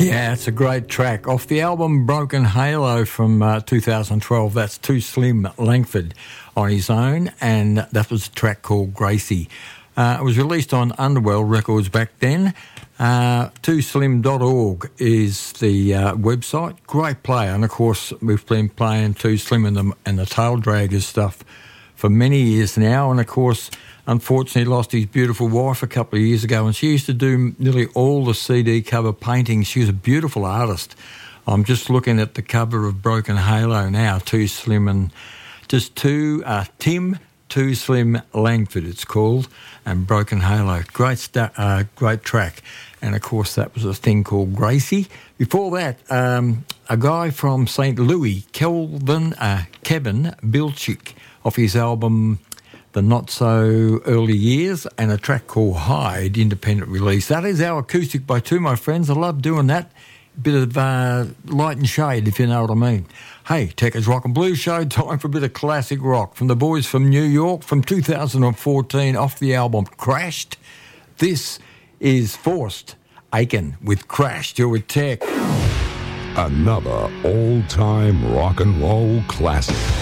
Yeah, it's a great track. Off the album Broken Halo from 2012, that's Too Slim Langford on his own, and that was a track called Gracie. It was released on Underworld Records back then. 2slim.org is the website. Great player, and of course we've been playing Too Slim and the Tail Draggers stuff for many years now, and of course unfortunately lost his beautiful wife a couple of years ago, and she used to do nearly all the CD cover paintings. She was a beautiful artist. I'm just looking at the cover of Broken Halo now, Too Slim and just Tim Too Slim Langford it's called, and Broken Halo. Great track. And of course that was a thing called Gracie. Before that, a guy from St. Louis, Kevin Bilchik, off his album The Not So Early Years, and a track called Hide, independent release. That is our acoustic by two, my friends. I love doing that. Bit of light and shade, if you know what I mean. Hey, Techers Rock and Blues Show, time for a bit of classic rock from the boys from New York from 2014 off the album Crashed. This is Forced Aiken with Crashed. You're with Tech. Another all-time rock and roll classic.